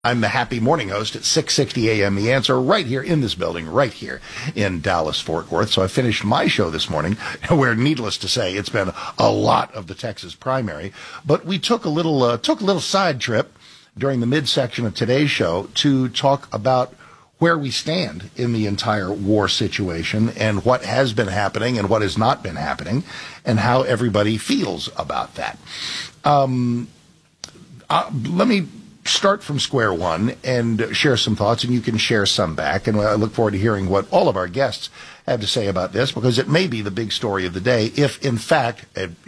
I'm the happy morning host at 6:60 a.m. The Answer, right here in this building, right here in Dallas-Fort Worth. So I finished my show this morning, where, needless to say, it's been a lot of the Texas primary. But we took a little side trip during the midsection of today's show to talk about where we stand in the entire war situation and what has been happening and what has not been happening and how everybody feels about that. Let me start from square one and share some thoughts, and you can share some back. And I look forward to hearing what all of our guests have to say about this, because it may be the big story of the day if, in fact,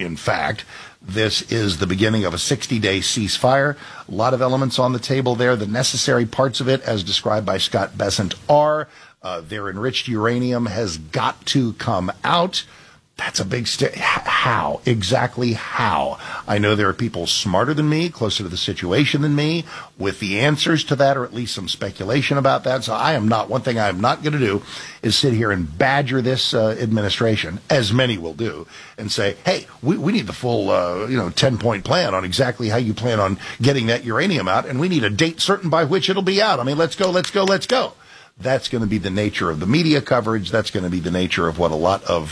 this is the beginning of a 60-day ceasefire. A lot of elements on the table there. The necessary parts of it, as described by Scott Bessent, are their enriched uranium has got to come out. That's a big how? Exactly how? I know there are people smarter than me, closer to the situation than me, with the answers to that, or at least some speculation about that. So one thing I am not going to do is sit here and badger this administration, as many will do, and say, hey, we need the full 10-point plan on exactly how you plan on getting that uranium out, and we need a date certain by which it'll be out. I mean, let's go. That's going to be the nature of the media coverage. That's going to be the nature of what a lot of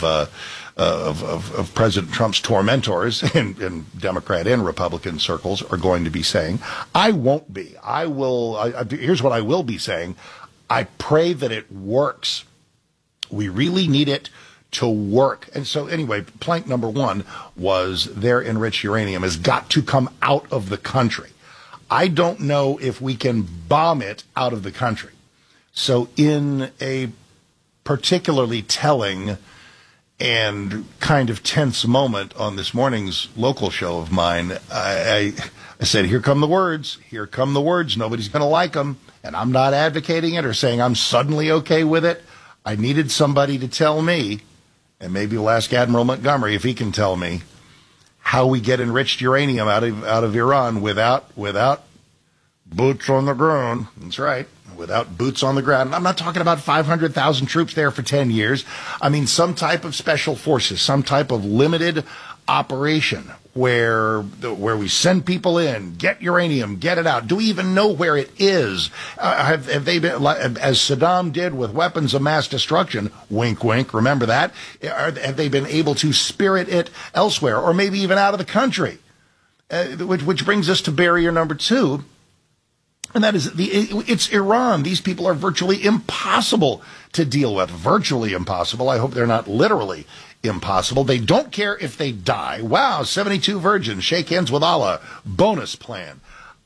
President Trump's tormentors in Democrat and Republican circles are going to be saying. I won't be. Here's what I will be saying. I pray that it works. We really need it to work. And so anyway, plank number one was their enriched uranium has got to come out of the country. I don't know if we can bomb it out of the country. So in a particularly telling and kind of tense moment on this morning's local show of mine, I said, here come the words. Nobody's going to like them. And I'm not advocating it or saying I'm suddenly okay with it. I needed somebody to tell me, and maybe we'll ask Admiral Montgomery if he can tell me, how we get enriched uranium out of Iran without boots on the ground. That's right. Without boots on the ground. And I'm not talking about 500,000 troops there for 10 years. I mean, some type of special forces, some type of limited operation where we send people in, get uranium, get it out. Do we even know where it is? Have they been, as Saddam did with weapons of mass destruction, wink, wink, remember that? Have they been able to spirit it elsewhere, or maybe even out of the country? Which brings us to barrier number two. And that is, it's Iran. These people are virtually impossible to deal with. Virtually impossible. I hope they're not literally impossible. They don't care if they die. Wow, 72 virgins, shake hands with Allah. Bonus plan.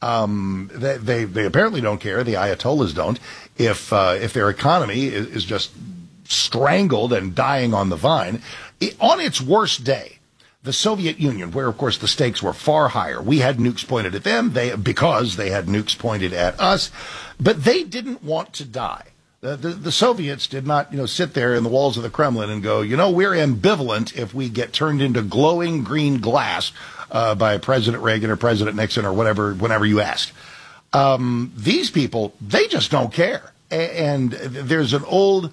They apparently don't care. The Ayatollahs don't. If their economy is just strangled and dying on the vine. On its worst day, the Soviet Union, where, of course, the stakes were far higher. We had nukes pointed at them because they had nukes pointed at us, but they didn't want to die. The Soviets did not, sit there in the walls of the Kremlin and go, we're ambivalent if we get turned into glowing green glass by President Reagan or President Nixon or whatever, whenever you ask. These people, they just don't care. And there's an old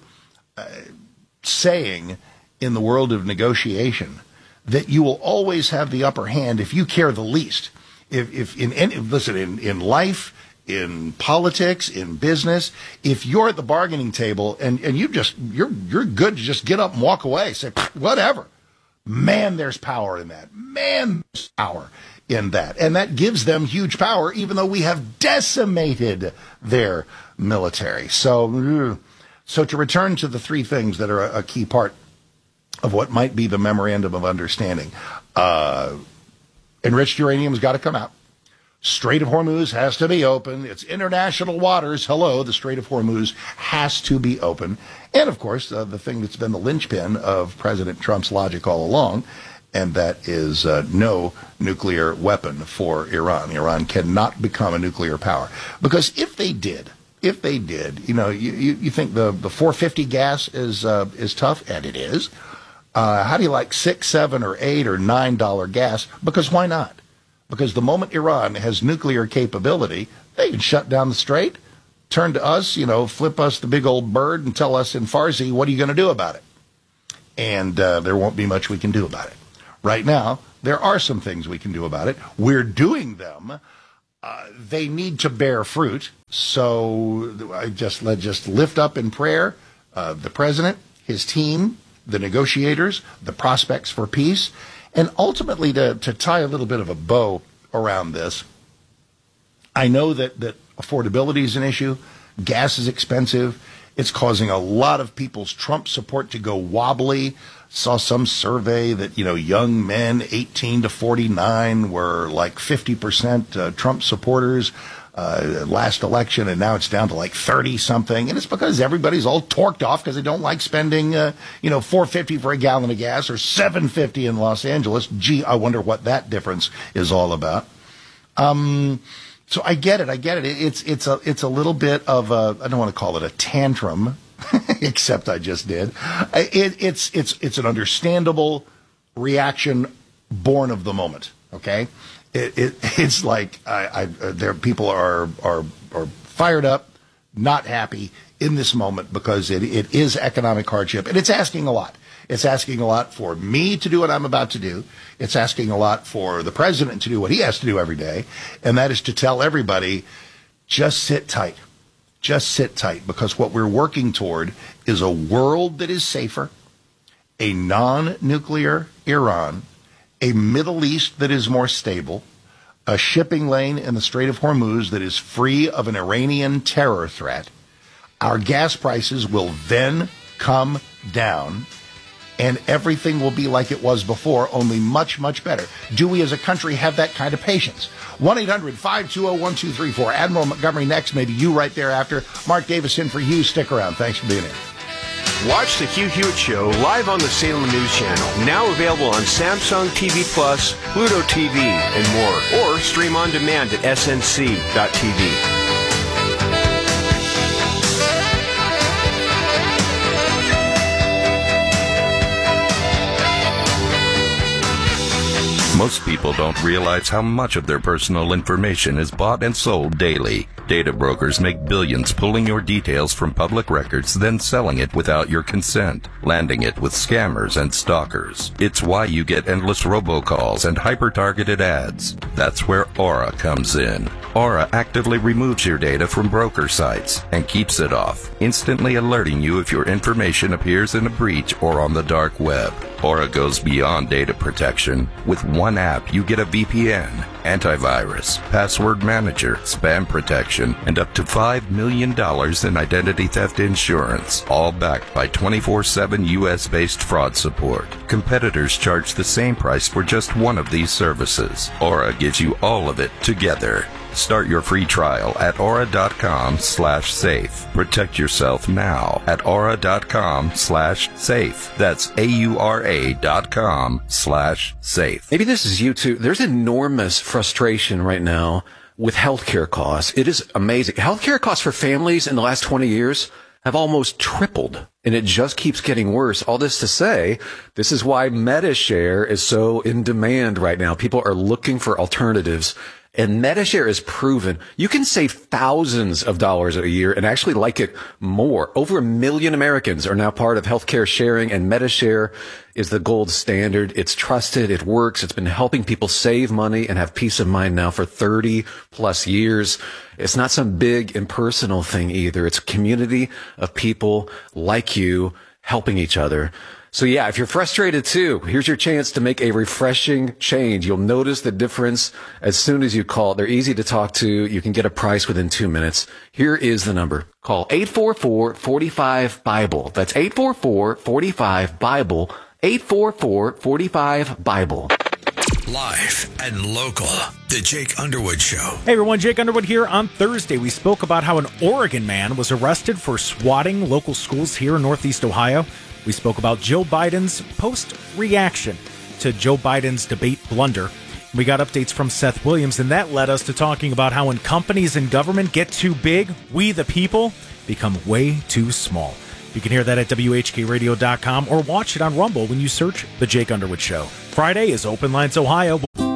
saying in the world of negotiation that you will always have the upper hand if you care the least. In life, in politics, in business, if you're at the bargaining table and you're good to just get up and walk away, say whatever. Man, there's power in that. There's power in that, and that gives them huge power, even though we have decimated their military. So to return to the three things that are a key part of what might be the memorandum of understanding. Enriched uranium has got to come out. Strait of Hormuz has to be open. It's international waters. Hello, the Strait of Hormuz has to be open. And, of course, the thing that's been the linchpin of President Trump's logic all along, and that is no nuclear weapon for Iran. Iran cannot become a nuclear power. Because if they did, you think the 450 gas is tough, and it is. How do you like $6, $7, or $8 or $9 gas? Because why not? Because the moment Iran has nuclear capability, they can shut down the strait, turn to us, flip us the big old bird and tell us in Farsi, what are you going to do about it? And there won't be much we can do about it. Right now, there are some things we can do about it. We're doing them. they need to bear fruit. So let's just lift up in prayer the president, his team, the negotiators, the prospects for peace, and ultimately to tie a little bit of a bow around this. I know that affordability is an issue. Gas is expensive. It's causing a lot of people's Trump support to go wobbly. Saw some survey that, young men 18 to 49 were like 50% Trump supporters last election, and now it's down to like 30-something. And it's because everybody's all torqued off because they don't like spending, $4.50 for a gallon of gas or $7.50 in Los Angeles. Gee, I wonder what that difference is all about. So I get it. It's a little bit of I don't want to call it a tantrum, except I just did. It's an understandable reaction born of the moment. Okay, it's like people are fired up, not happy in this moment because it is economic hardship, and it's asking a lot. It's asking a lot for me to do what I'm about to do. It's asking a lot for the president to do what he has to do every day, and that is to tell everybody, just sit tight. Just sit tight, because what we're working toward is a world that is safer, a non-nuclear Iran, a Middle East that is more stable, a shipping lane in the Strait of Hormuz that is free of an Iranian terror threat. Our gas prices will then come down, and everything will be like it was before, only much, much better. Do we as a country have that kind of patience? 1-800-520-1234. Admiral Montgomery next, maybe you right there after. Mark Davis in for Hugh. Stick around. Thanks for being here. Watch the Hugh Hewitt Show live on the Salem News Channel. Now available on Samsung TV Plus, Pluto TV, and more. Or stream on demand at snc.tv. Most people don't realize how much of their personal information is bought and sold daily. Data brokers make billions pulling your details from public records, then selling it without your consent, landing it with scammers and stalkers. It's why you get endless robocalls and hyper-targeted ads. That's where Aura comes in. Aura actively removes your data from broker sites and keeps it off, instantly alerting you if your information appears in a breach or on the dark web. Aura goes beyond data protection. With one app, you get a VPN, antivirus, password manager, spam protection, and up to $5 million in identity theft insurance, all backed by 24/7 U.S.-based fraud support. Competitors charge the same price for just one of these services. Aura gives you all of it together. Start your free trial at aura.com/safe. Protect yourself now at aura.com/safe. That's AURA.com/safe. Maybe this is you too. There's enormous frustration right now with healthcare costs. It is amazing. Healthcare costs for families in the last 20 years have almost tripled, and it just keeps getting worse. All this to say, this is why MediShare is so in demand right now. People are looking for alternatives. And MediShare is proven you can save thousands of dollars a year and actually like it more. Over 1 million Americans are now part of healthcare sharing, and MediShare is the gold standard. It's trusted. It works. It's been helping people save money and have peace of mind now for 30 plus years. It's not some big impersonal thing either. It's a community of people like you helping each other. So yeah, if you're frustrated too, here's your chance to make a refreshing change. You'll notice the difference as soon as you call. They're easy to talk to. You can get a price within 2 minutes. Here is the number. Call 844-45-BIBLE. That's 844-45-BIBLE. 844-45-BIBLE. Live and local. The Jake Underwood Show. Hey everyone, Jake Underwood here. On Thursday, we spoke about how an Oregon man was arrested for swatting local schools here in Northeast Ohio. We spoke about Joe Biden's post-reaction to Joe Biden's debate blunder. We got updates from Seth Williams, and that led us to talking about how when companies and government get too big, we the people become way too small. You can hear that at WHKRadio.com or watch it on Rumble when you search The Jake Underwood Show. Friday is Open Lines Ohio.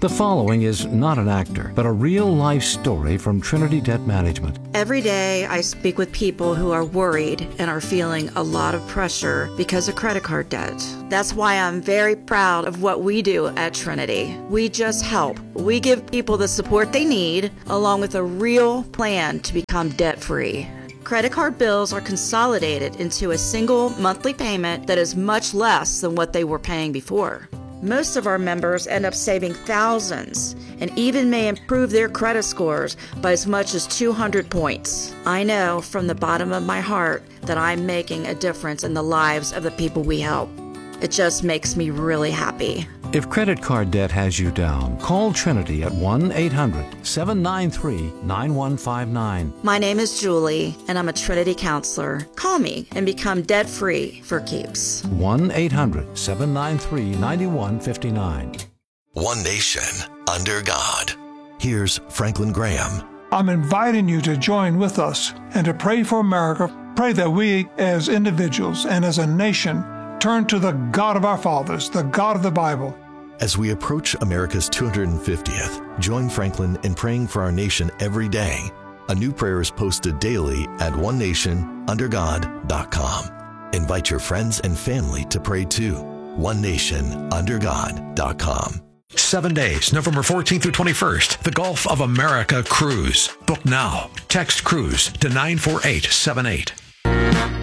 The following is not an actor, but a real-life story from Trinity Debt Management. Every day I speak with people who are worried and are feeling a lot of pressure because of credit card debt. That's why I'm very proud of what we do at Trinity. We just help. We give people the support they need, along with a real plan to become debt-free. Credit card bills are consolidated into a single monthly payment that is much less than what they were paying before. Most of our members end up saving thousands and even may improve their credit scores by as much as 200 points. I know from the bottom of my heart that I'm making a difference in the lives of the people we help. It just makes me really happy. If credit card debt has you down, call Trinity at 1-800-793-9159. My name is Julie, and I'm a Trinity counselor. Call me and become debt-free for keeps. 1-800-793-9159. One nation under God. Here's Franklin Graham. I'm inviting you to join with us and to pray for America. Pray that we as individuals and as a nation turn to the God of our fathers, the God of the Bible. As we approach America's 250th, join Franklin in praying for our nation every day. A new prayer is posted daily at onenationundergod.com. Invite your friends and family to pray too. onenationundergod.com. 7 days, November 14th through 21st, the Gulf of America Cruise. Book now. Text CRUISE to 94878.